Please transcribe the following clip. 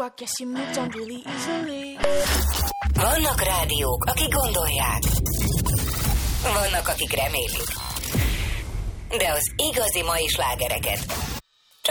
I guess you moved on really easily. Vannak rádiók, akik gondolják. Vannak, akik remélik. De az igazi mai slágereket